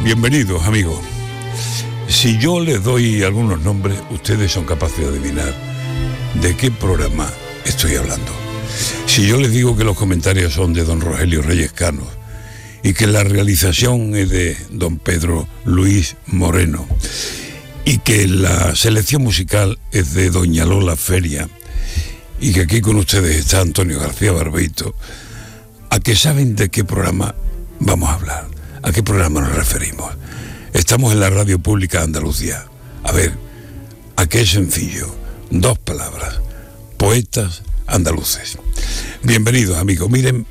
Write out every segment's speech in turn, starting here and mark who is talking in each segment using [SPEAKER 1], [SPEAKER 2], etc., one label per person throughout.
[SPEAKER 1] Bienvenidos, amigos. Si yo les doy algunos nombres, ustedes son capaces de adivinar de qué programa estoy hablando. Si yo les digo que los comentarios son de don Rogelio Reyes Cano y que la realización es de don Pedro Luis Moreno y que la selección musical es de doña Lola Feria y que aquí con ustedes está Antonio García Barbeito, ¿a qué saben de qué programa vamos a hablar? ¿A qué programa nos referimos? Estamos en la radio pública de Andalucía. A ver, ¿a qué sencillo? 2 palabras. Poetas andaluces. Bienvenidos, amigos. Miren.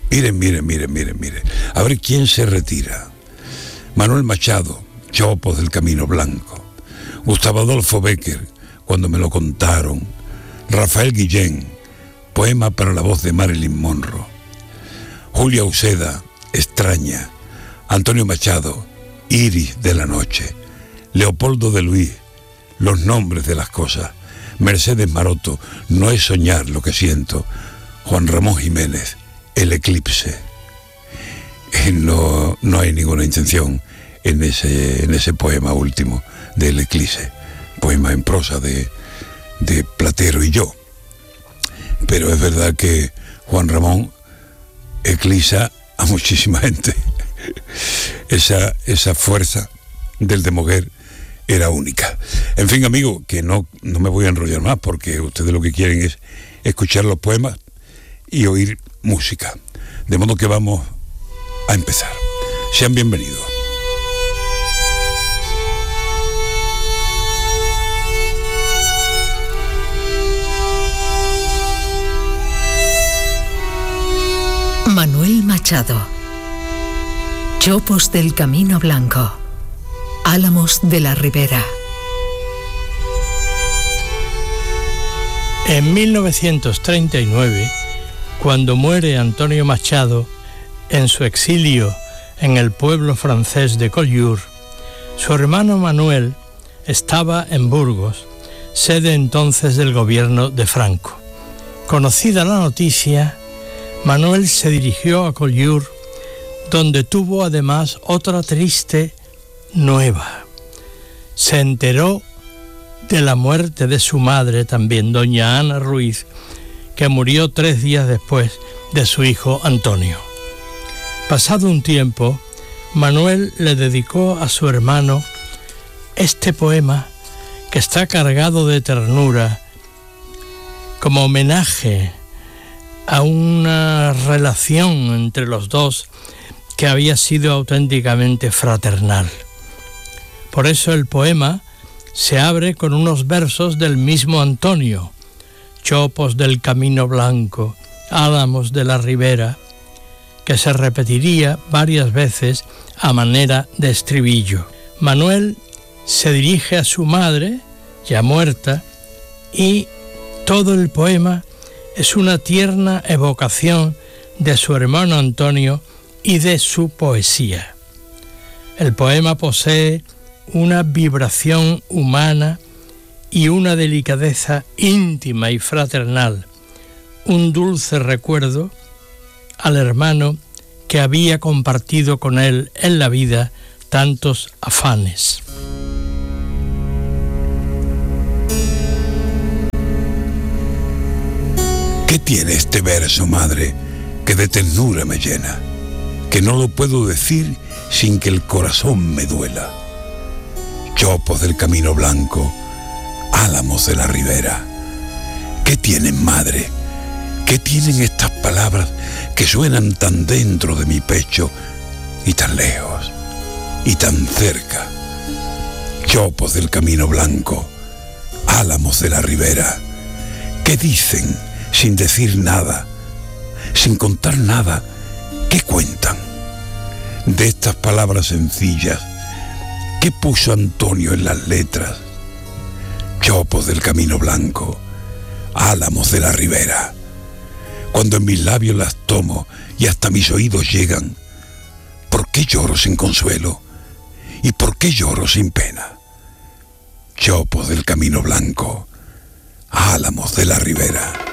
[SPEAKER 1] A ver quién se retira. Manuel Machado, Chopos del Camino Blanco. Gustavo Adolfo Bécquer, Cuando me lo contaron. Rafael Guillén, poema para la voz de Marilyn Monroe. Julia Uceda, Extraña. Antonio Machado, Iris de la noche. Leopoldo de Luis, Los nombres de las cosas. Mercedes Maroto, No es soñar lo que siento. Juan Ramón Jiménez, El eclipse. No hay ninguna intención en ese poema último del eclipse, poema en prosa de Platero y yo. Pero es verdad que Juan Ramón eclipsa a muchísima gente. Esa fuerza del de Moguer era única. En fin, amigo, que no me voy a enrollar más, porque ustedes lo que quieren es escuchar los poemas y oír música. De modo que vamos a empezar. Sean bienvenidos.
[SPEAKER 2] Manuel Machado. Chopos del Camino Blanco. Álamos de la Ribera.
[SPEAKER 3] En 1939, cuando muere Antonio Machado en su exilio en el pueblo francés de Collioure, su hermano Manuel estaba en Burgos, sede entonces del gobierno de Franco. Conocida la noticia, Manuel se dirigió a Collioure, donde tuvo además otra triste nueva. Se enteró de la muerte de su madre, también doña Ana Ruiz, que murió 3 días después de su hijo Antonio. Pasado un tiempo, Manuel le dedicó a su hermano este poema que está cargado de ternura, como homenaje a una relación entre los dos que había sido auténticamente fraternal. Por eso el poema se abre con unos versos del mismo Antonio: Chopos del Camino Blanco, álamos de la ribera, que se repetiría varias veces a manera de estribillo. Manuel se dirige a su madre, ya muerta, y todo el poema es una tierna evocación de su hermano Antonio y de su poesía. El poema posee una vibración humana y una delicadeza íntima y fraternal, un dulce recuerdo al hermano que había compartido con él en la vida tantos afanes.
[SPEAKER 1] ¿Qué tiene este verso, madre, que de ternura me llena? Que no lo puedo decir sin que el corazón me duela. Chopos del Camino Blanco, álamos de la ribera. ¿Qué tienen, madre? ¿Qué tienen estas palabras que suenan tan dentro de mi pecho y tan lejos y tan cerca? Chopos del Camino Blanco, álamos de la ribera. ¿Qué dicen sin decir nada, sin contar nada? ¿Qué cuentan? De estas palabras sencillas, ¿qué puso Antonio en las letras? Chopos del Camino Blanco, álamos de la ribera. Cuando en mis labios las tomo y hasta mis oídos llegan, ¿por qué lloro sin consuelo? ¿Y por qué lloro sin pena? Chopos del Camino Blanco, álamos de la ribera.